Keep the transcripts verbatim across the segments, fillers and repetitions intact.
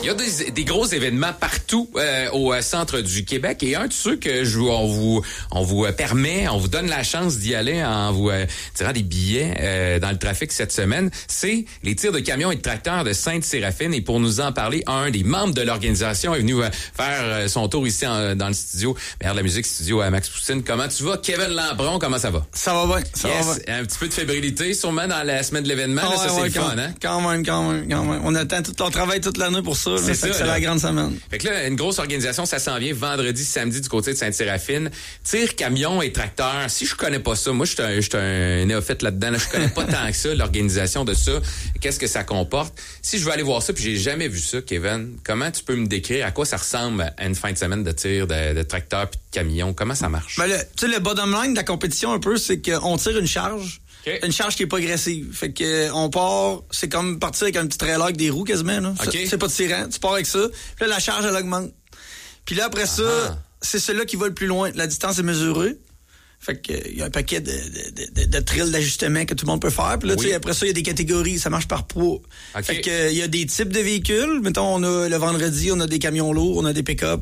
Il y a des, des gros événements partout euh, au centre du Québec et un de ceux que je, on vous on vous permet, on vous donne la chance d'y aller en vous euh, tirant des billets euh, dans le trafic cette semaine, c'est les tirs de camions et de tracteurs de Sainte-Séraphine. Et pour nous en parler, un des membres de l'organisation est venu euh, faire son tour ici en, dans le studio, Meilleur de la musique studio à Max Poutine. Comment tu vas, Kevin Lambron? Comment ça va? Ça va bien, ça yes. va bien. Un petit peu de fébrilité, sûrement dans la semaine de l'événement. Ah, là, ça, ouais, c'est ouais, le quand, fun, hein? Quand même, quand même, quand même. On attend tout, on travaille toute l'année pour ça. C'est là, ça, c'est la grande semaine. Fait que là, une grosse organisation, ça s'en vient vendredi, samedi du côté de Sainte-Séraphine. Tir, camion et tracteur. Si je connais pas ça, moi, je suis un, je suis un néophyte là-dedans. Là, je connais pas tant que ça, l'organisation de ça. Qu'est-ce que ça comporte? Si je veux aller voir ça, puis j'ai jamais vu ça, Kevin, comment tu peux me décrire à quoi ça ressemble à une fin de semaine de tir, de, de tracteur puis de camion? Comment ça marche? Ben, tu sais, le bottom line de la compétition un peu, c'est qu'on tire une charge. Okay. Une charge qui est progressive. Fait que on part, c'est comme partir avec un petit trailer avec des roues quasiment. Là. Okay. C'est, c'est pas tirant. Tu pars avec ça. Puis là, la charge, elle augmente. Puis là, après ah. ça, c'est celui-là qui va le plus loin. La distance est mesurée. Fait que il y a un paquet de, de, de, de trilles d'ajustement que tout le monde peut faire. Puis là, oui. tu sais, après ça, il y a des catégories. Ça marche par poids. Okay. Fait que il y a des types de véhicules. Mettons, on a le vendredi, on a des camions lourds, on a des pick-up.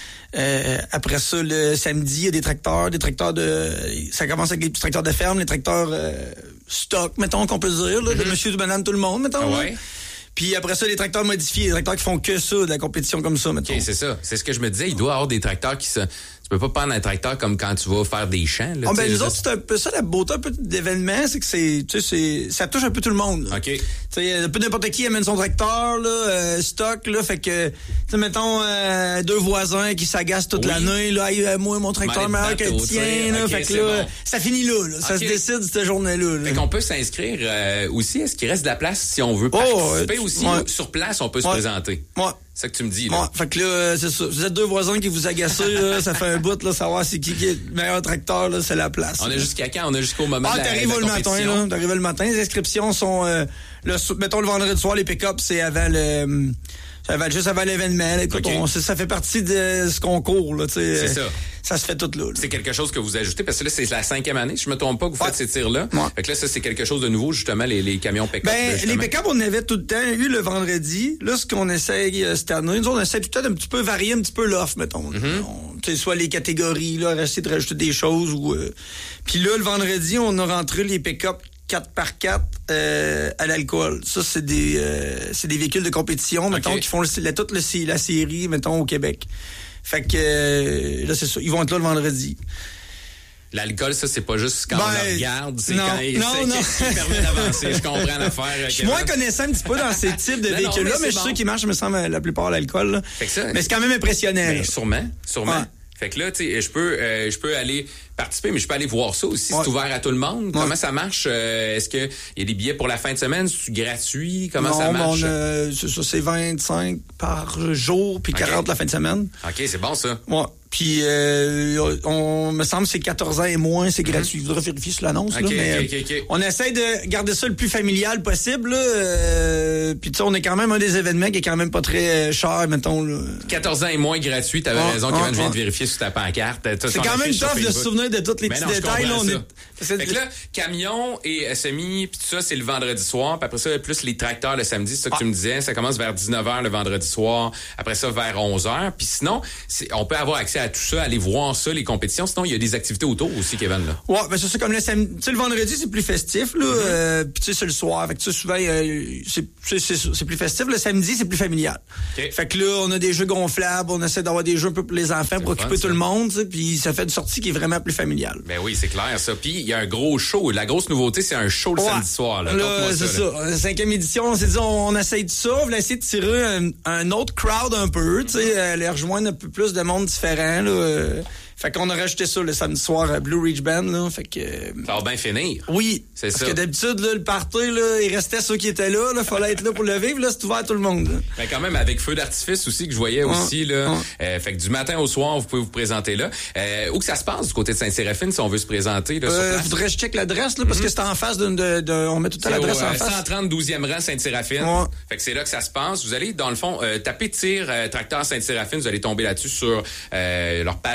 Euh, après ça, le samedi, il y a des tracteurs, des tracteurs de... Ça commence avec les petits tracteurs de ferme, les tracteurs euh, stock, mettons, qu'on peut dire, là, mm-hmm. de monsieur, de madame, tout le monde, mettons. Ah ouais. Puis après ça, les tracteurs modifiés, les tracteurs qui font que ça, de la compétition comme ça, mettons. OK, c'est ça. C'est ce que je me disais. Il doit y avoir des tracteurs qui se... Tu peux pas prendre un tracteur comme quand tu vas faire des champs. Là, oh, ben, nous autres, c'est un peu ça, la beauté un peu d'événement, c'est que c'est, tu sais, c'est, ça touche un peu tout le monde. Là. OK. Tu sais, un peu n'importe qui amène son tracteur, là, euh, stock, là, fait que, tu sais, mettons, euh, deux voisins qui s'agacent toute oui. l'année, là, hey, moi, mon tracteur meilleur que le tien, là, okay, fait que là, bon. ça finit là, là. Ça okay. se décide cette journée-là, là. Fait qu'on peut s'inscrire, euh, aussi. Est-ce qu'il reste de la place si on veut participer oh, aussi? Ouais. Sur place, on peut se ouais. présenter. Ouais. C'est ça que tu me dis, là. Ouais, fait que là, c'est ça. Vous êtes deux voisins qui vous agacez, là, ça fait un bout, là, savoir c'est qui qui est le meilleur tracteur, là, c'est la place. On est jusqu'à quand? On est jusqu'au moment ah, de la, t'arrives de la le matin, là. T'arrives le matin. Les inscriptions sont, euh, le, mettons, le vendredi soir, les pick-up, c'est avant le, ça va juste avant l'événement. Là. Écoute, okay. on, ça fait partie de ce concours, là, tu sais. C'est ça. Ça se fait tout là, là. C'est quelque chose que vous ajoutez, parce que là, c'est la cinquième année, je me trompe pas, que vous ouais. faites ces tirs-là. Ouais. Fait que là, ça, c'est quelque chose de nouveau, justement, les, les camions pick-up. Ben, les pick-up, on avait tout le temps eu le vendredi. Là, ce qu'on essaye euh, cette année, nous, on essaie tout le temps d'un petit peu varier un petit peu l'offre, mettons. Mm-hmm. Tu sais, soit les catégories, là, essayer de rajouter des choses ou, euh... puis là, le vendredi, on a rentré les pick-up quatre par quatre euh, à l'alcool. Ça, c'est des euh, c'est des véhicules de compétition, mettons, okay. qui font le, la, toute le, la série, mettons, au Québec. Fait que euh, là, c'est ça. Ils vont être là le vendredi. L'alcool, ça, c'est pas juste quand ben, on le regarde, c'est non, quand il non, sait non. qu'il permet d'avancer. Je comprends l'affaire. Je suis moins connaissant un petit peu dans ces types de véhicules-là, mais, mais je suis bon. sûr qu'ils marchent, me semble, la plupart à l'alcool. Là. Fait que ça, mais c'est quand même impressionnant. Ben, sûrement, sûrement. Ouais. Fait que là, tu sais, je peux, euh, je peux aller participer, mais je peux aller voir ça aussi. Ouais. C'est ouvert à tout le monde. Ouais. Comment ça marche? Euh, est-ce que il y a des billets pour la fin de semaine? C'est gratuit? Comment non, ça marche? Non, euh, c'est ça, c'est vingt-cinq par jour, puis quarante okay. la fin de semaine. OK, c'est bon, ça. Ouais. Puis, euh, on me semble que c'est quatorze ans et moins, c'est gratuit. Il faudra vérifier sur l'annonce. Okay, là, mais okay, okay, okay. On essaie de garder ça le plus familial possible. Là, euh, puis, tu sais, on est quand même un des événements qui est quand même pas très cher, mettons. Là. quatorze ans et moins gratuit. T'avais ah, raison, Kevin, ah, je viens ah. de vérifier sur ta pancarte. C'est quand même tough de se souvenir de tous les petits non, détails. Là, on est... Fait que là, camion et semi, puis tout ça, c'est le vendredi soir. Puis après ça, plus les tracteurs le samedi, c'est ça que ah. tu me disais. Ça commence vers dix-neuf heures le vendredi soir. Après ça, vers onze heures. Puis sinon, on peut avoir accès à tout ça, aller voir ça, les compétitions. Sinon, il y a des activités autour aussi, Kevin, là. Ouais, ben c'est ça, comme le samedi. Tu sais, le vendredi, c'est plus festif, là. Mm-hmm. Euh, puis tu sais, c'est le soir. Fait que tu sais, souvent, euh, c'est, c'est, c'est, c'est plus festif. Le samedi, c'est plus familial. Okay. Fait que là, on a des jeux gonflables. On essaie d'avoir des jeux un peu pour les enfants, c'est pour occuper fun, tout le monde, tu sais. Puis ça fait une sortie qui est vraiment plus familiale. Ben oui, c'est clair, ça. Puis il y a un gros show. La grosse nouveauté, c'est un show le ouais. samedi soir, là. là c'est ça. ça. Cinquième édition, on s'est dit, on, on essaye de ça. On voulait essayer de tirer un, un autre crowd un peu, tu sais, mm-hmm. euh, aller rejoindre un peu plus de monde différent, là. Euh, Fait qu'on a rajouté ça le samedi soir à Blue Ridge Band, là. Fait que. Ça va bien finir. Oui. C'est parce ça. Parce que d'habitude, là, le party, là, il restait ceux qui étaient là, là. Fallait être là pour le vivre, là. C'est ouvert à tout le monde, là. Mais quand même, avec feu d'artifice aussi, que je voyais ah, aussi, là. Ah. Euh, fait que du matin au soir, vous pouvez vous présenter là. Euh, où que ça se passe du côté de Sainte-Séraphine, si on veut se présenter, là, euh, sur place? Faudrait que je check l'adresse, là, parce mm-hmm. que c'est en face de, de, de, on met toute l'adresse en face. cent trente douzième rang Sainte-Séraphine. Ouais. Fait que c'est là que ça se passe. Vous allez, dans le fond, euh, taper tir euh, tracteur Sainte-Séraphine, vous allez tomber là-dessus sur, euh, leur page Facebook.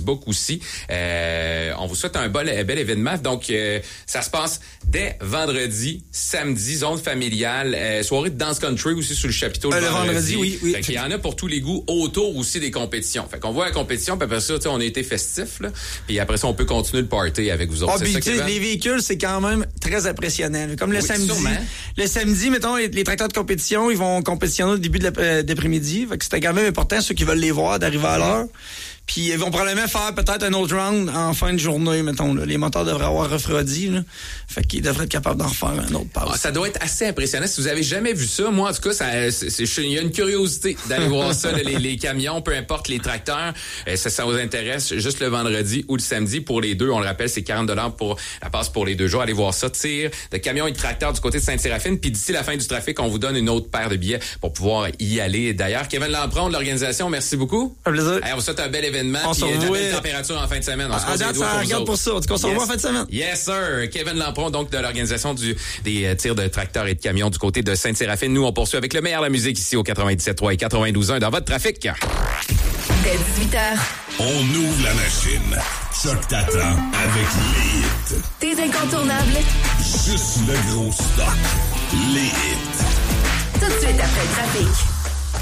Facebook aussi. Euh, on vous souhaite un bel, un bel événement. Donc, euh, ça se passe dès vendredi, samedi, zone familiale, euh, soirée de dance country aussi sur le chapiteau euh, le vendredi. vendredi, oui, oui. Il y en a pour tous les goûts autour aussi des compétitions. Fait qu'on voit la compétition, puis après ça, on a été festif, là. Puis après ça, on peut continuer le party avec vous autres. Oh, c'est ça, les véhicules, c'est quand même très impressionnant. Comme le oui, samedi. Sûrement. Le samedi, mettons, les, les tracteurs de compétition, ils vont compétitionner au début de l'après-midi. Fait que c'était quand même important, ceux qui veulent les voir, d'arriver à l'heure. Puis ils vont probablement faire peut-être un autre round en fin de journée, mettons. Là. Les moteurs devraient avoir refroidi. Là. Fait qu'ils devraient être capables d'en refaire un autre passe. Ah, ça doit être assez impressionnant. Si vous avez jamais vu ça, moi, en tout cas, ça, c'est, c'est, il y a une curiosité d'aller voir ça, là, les, les camions, peu importe les tracteurs. Euh, ça, ça vous intéresse juste le vendredi ou le samedi. Pour les deux, on le rappelle, c'est quarante dollars pour la passe pour les deux jours. Allez voir ça. Tir de camions et de tracteurs du côté de Sainte-Séraphine. Puis d'ici la fin du trafic, on vous donne une autre paire de billets pour pouvoir y aller. D'ailleurs, Kevin Lampron de l'organisation, merci beaucoup. Un plaisir. Hey, on vous souhaite un bel événement. On Belle température en fin de semaine. On se croise les doigts pour regarde pour ça. En tout cas, on se revoit en fin de semaine. Yes, sir. Kevin Lampron, donc, de l'organisation du, des euh, tirs de tracteurs et de camions du côté de Sainte-Séraphine. Nous, on poursuit avec le meilleur de la musique ici au quatre-vingt-dix-sept trois et quatre-vingt-douze un dans votre trafic. Dès dix-huit heures. On ouvre la machine. Choc t'attend avec les hits. Tes incontournables. Juste le gros stock. Les hits. Tout de suite après le trafic.